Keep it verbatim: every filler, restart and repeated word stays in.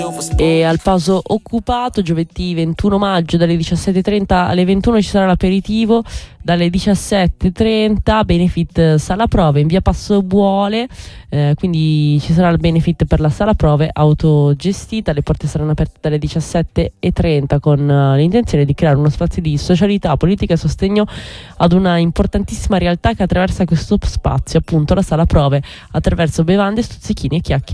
E al Paso Occupato giovedì ventuno maggio dalle diciassette e trenta alle ventuno ci sarà l'aperitivo, dalle diciassette e trenta benefit sala prove in via Passo Buole, eh, quindi ci sarà il benefit per la sala prove autogestita. Le porte saranno aperte dalle diciassette e trenta con uh, l'intenzione di creare uno spazio di socialità, politica e sostegno ad una importantissima realtà che attraversa questo spazio, appunto la sala prove, attraverso bevande, stuzzichini e chiacchiere.